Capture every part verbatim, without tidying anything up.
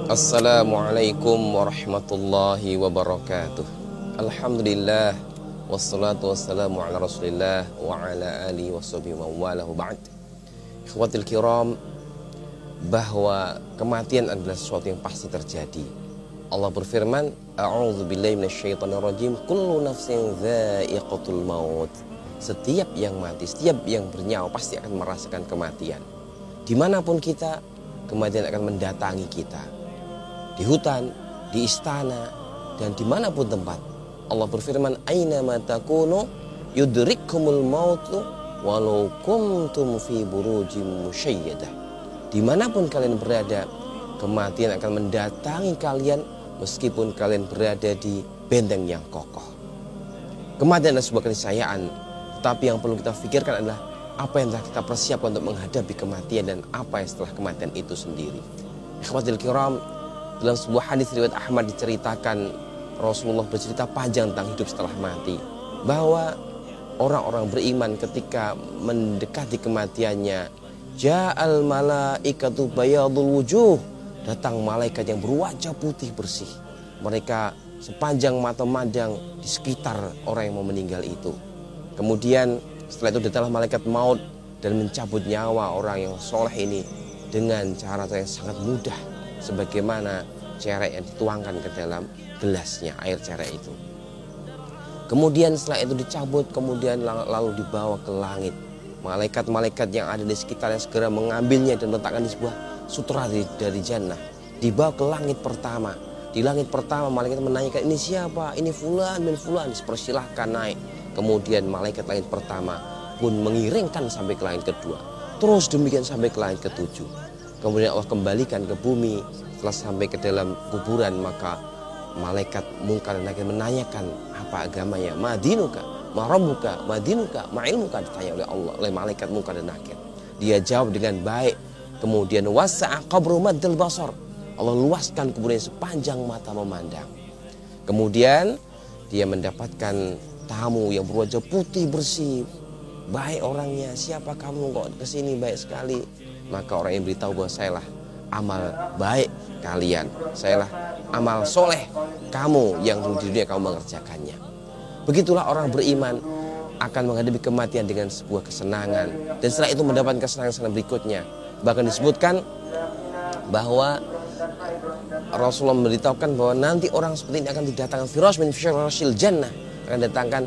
Assalamualaikum warahmatullahi wabarakatuh. Alhamdulillah, wassalatu wassalamu ala rasulillah wa ala alihi washabihi wa walahu ba'd. Ikhwatil kiram, bahwa kematian adalah sesuatu yang pasti terjadi. Allah berfirman, a'udzu billahi minasyaitonir rajim, kullu nafsin dha'iqatul maut. Setiap yang mati, setiap yang bernyawa pasti akan merasakan kematian. Dimanapun kita, kematian akan mendatangi kita. Di hutan, di istana, dan dimanapun tempat. Allah berfirman, aina ma takunu yudrikkumul mautu walau kuntum fi burujim musyayyadah. Dimanapun kalian berada, kematian akan mendatangi kalian meskipun kalian berada di benteng yang kokoh. Kematian adalah sebuah keniscayaan, tetapi yang perlu kita pikirkan adalah apa yang telah kita persiapkan untuk menghadapi kematian dan apa yang setelah kematian itu sendiri. Ikhwatul kiram, dalam sebuah hadis riwayat Ahmad diceritakan Rasulullah bercerita panjang tentang hidup setelah mati, bahwa orang-orang beriman ketika mendekati kematiannya, ja'al malaikatu bayadul wujuh, datang malaikat yang berwajah putih bersih. Mereka sepanjang mata memandang di sekitar orang yang mau meninggal itu. Kemudian setelah itu datanglah malaikat maut dan mencabut nyawa orang yang soleh ini dengan cara yang sangat mudah, sebagaimana cerek yang dituangkan ke dalam gelasnya, air cerek itu. Kemudian setelah itu dicabut, kemudian lalu dibawa ke langit. Malaikat-malaikat yang ada di sekitarnya segera mengambilnya dan meletakkan di sebuah sutra dari, dari jannah. Dibawa ke langit pertama. Di langit pertama malaikat menanyakan, ini siapa? Ini fulan bin fulan. Dipersilahkan naik. Kemudian malaikat langit pertama pun mengiringkan sampai ke langit kedua. Terus demikian sampai ke langit ketujuh. Kemudian Allah kembalikan ke bumi. Setelah sampai ke dalam kuburan, maka malaikat mungkar dan nakir menanyakan apa agamanya, madinuka, marabuka, madinuka, ma'ilmuka, ditanya oleh Allah, oleh malaikat mungkar dan nakir. Dia jawab dengan baik. Kemudian wasa'a qabru maddal basar, Allah luaskan kuburan sepanjang mata memandang. Kemudian dia mendapatkan tamu yang berwajah putih bersih, baik orangnya. Siapa kamu kok kesini baik sekali? Maka orang yang beritahu bahwa sayalah amal baik kalian, sayalah amal soleh kamu yang dulu di dunia kamu mengerjakannya. Begitulah orang beriman akan menghadapi kematian dengan sebuah kesenangan, dan setelah itu mendapatkan kesenangan berikutnya. Bahkan disebutkan bahwa Rasulullah memberitahukan bahwa nanti orang seperti ini akan didatangkan firas min firasil jannah, akan datangkan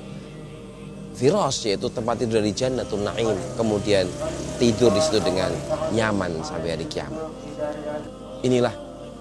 firas, yaitu tempat tidur dari jannatul na'im, kemudian tidur di situ dengan nyaman sampai hari kiamat. Inilah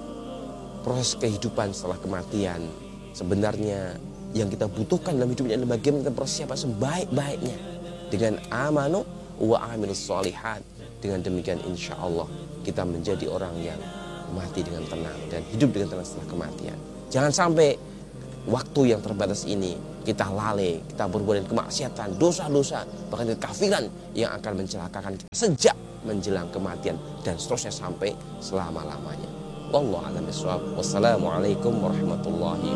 proses kehidupan setelah kematian. Sebenarnya yang kita butuhkan dalam hidup ini adalah bagaimana kita persiapan sebaik-baiknya dengan amanu wa amilus sholihat. Dengan demikian insya Allah kita menjadi orang yang mati dengan tenang dan hidup dengan tenang setelah kematian. Jangan sampai waktu yang terbatas ini kita lalai, kita berbuat kemaksiatan, dosa-dosa, bahkan kekafiran yang akan mencelakakan kita sejak menjelang kematian dan seterusnya sampai selama-lamanya. Wallahu a'lam bishawab. Wassalamualaikum warahmatullahi